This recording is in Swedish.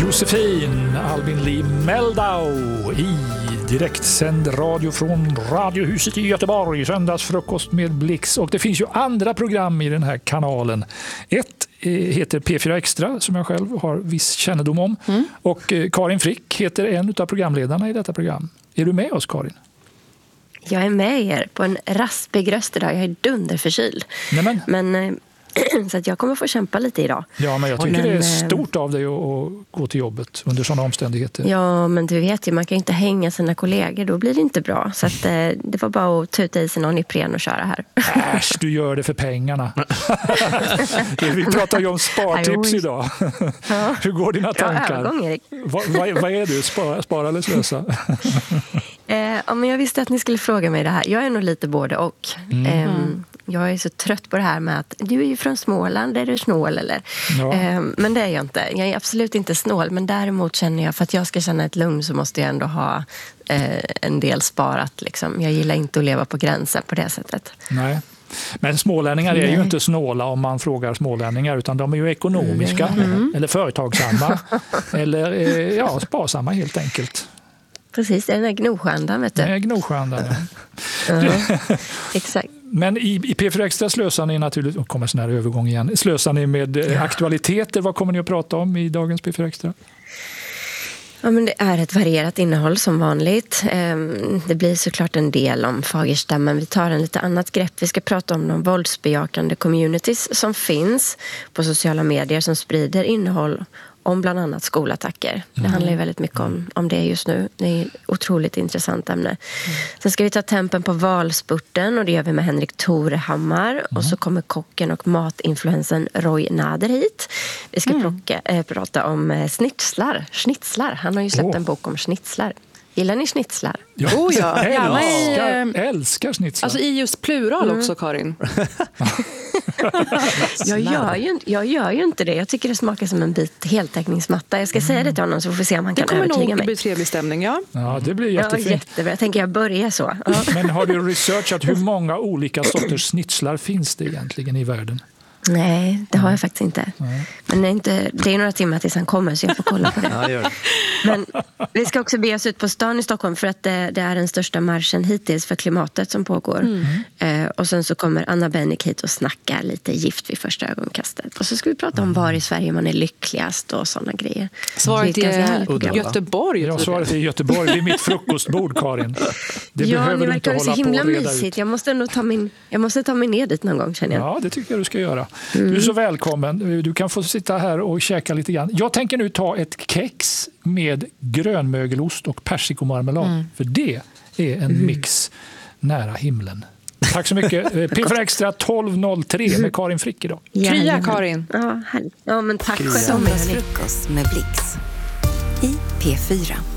Josefin Albin Lee Meldau i direktsänd radio från Radiohuset i Göteborg, söndagsfrukost med Blix. Och det finns ju andra program i den här kanalen. Ett heter P4 Extra som jag själv har viss kännedom om. Och Karin Frick heter en av programledarna i detta program. Är du med oss, Karin? Jag är med er på en raspig röst idag. Jag är dunderförkyld. Nämen. Men så att jag kommer få kämpa lite idag. Ja, men jag tycker det är stort av dig att gå till jobbet under sådana omständigheter. Ja, men du vet ju, man kan ju inte hänga sina kollegor. Då blir det inte bra. Så att, det var bara att tuta i sig någon Ipren och köra här. Äsch, du gör det för pengarna. Vi pratar ju om spartips idag. Ja. Hur går dina tankar? Ja, övergång, Erik. Vad är du? Spara eller slösa? Ja, men jag visste att ni skulle fråga mig det här. Jag är nog lite både och. Jag är så trött på det här med att du är ju från Småland, är du snål eller? Ja. Men det är jag inte. Jag är absolut inte snål, men däremot känner jag, för att jag ska känna ett lugn så måste jag ändå ha en del sparat. Liksom. Jag gillar inte att leva på gränsen på det sättet. Nej. Men smålänningar är ju inte snåla om man frågar smålänningar, utan de är ju ekonomiska eller företagsamma eller sparsamma helt enkelt. Precis, det är den här gnosjändan, vet du. Det är gnosjändan, ja. Exakt. Men i P4 Extra slösar ni naturligtvis, och kommer sån här övergång igen, slösar ni med aktualiteter. Vad kommer ni att prata om i dagens P4 Extra? Ja, men det är ett varierat innehåll som vanligt. Det blir såklart en del om Fagersta, men vi tar en lite annat grepp. Vi ska prata om de våldsbejakande communities som finns på sociala medier som sprider innehåll om bland annat skolattacker. Det handlar ju väldigt mycket om det just nu. Det är ett otroligt intressant ämne. Sen ska vi ta tempen på valspurten och det gör vi med Henrik Torehammar. Och så kommer kocken och matinfluensen Roy Nader hit. Vi ska prata om schnitzlar. Han har ju släppt en bok om schnitzlar. Gillar ni schnitzlar? Ja, älskar schnitzlar. Alltså i just plural också, Karin. Jag gör ju inte det. Jag tycker det smakar som en bit heltäckningsmatta. Jag ska säga det till honom så får vi se om han kan övertyga mig. Det kommer nog bli trevlig stämning, ja. Ja, det blir jättefint. Ja, jättebra. Jag tänker jag börjar så. Ja. Men har du researchat hur många olika sorters schnitzlar finns det egentligen i världen? Nej, det har jag faktiskt inte. Men det är några timmar tills han kommer så jag får kolla på det. Ja, gör det. Men vi ska också be oss ut på stan i Stockholm för att det är den största marschen hittills för klimatet som pågår. Och sen så kommer Anna Bennick hit och snackar lite gift vid första ögonkastet. Och så ska vi prata om var i Sverige man är lyckligast och sådana grejer. Svaret är Göteborg. Ja, svaret är Göteborg. Det är mitt frukostbord, Karin. Det behöver ni du inte verkar så hålla himla på och reda mysigt. ut. Jag måste ändå ta mig ner dit någon gång, känner jag. Ja, det tycker jag du ska göra. Du är så välkommen. Du kan få sitta här och käka lite grann. Jag tänker nu ta ett kex med grönmögelost och persikomarmelad. För det är en mix nära himlen. Tack så mycket. P4 Extra 12.03 med Karin Frick idag. Krya, Karin. Ja, men tack själv. Söndagsfrukost med Blix i P4.